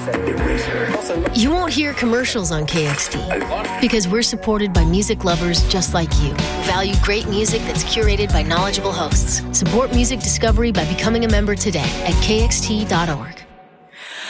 You won't hear commercials on KXT because we're supported by music lovers just like you who value great music that's curated by knowledgeable hosts. Support music discovery by becoming a member today at kxt.org.